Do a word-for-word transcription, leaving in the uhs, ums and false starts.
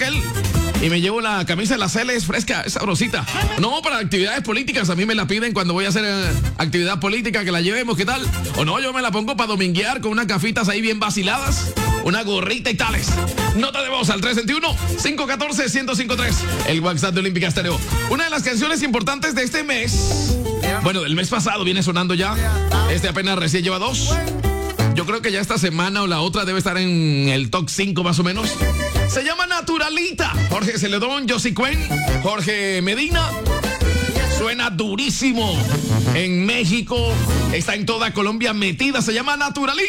aquel. Y me llevo la camisa de la C L, es fresca, es sabrosita. No, para actividades políticas, a mí me la piden cuando voy a hacer eh, actividad política, que la llevemos, ¿qué tal? O no, yo me la pongo para dominguear con unas gafitas ahí bien vaciladas, una gorrita y tales. Nota de voz al tres veintiuno, cinco catorce, ciento cincuenta y tres, el WhatsApp de Olímpica Estéreo. Una de las canciones importantes de este mes, bueno, del mes pasado viene sonando ya, este apenas recién lleva dos. Yo creo que ya esta semana o la otra debe estar en el top cinco más o menos. Se llama Naturalita. Jorge Celedón, Josie Cuen, Jorge Medina. Suena durísimo. En México, está en toda Colombia metida. Se llama Naturalita.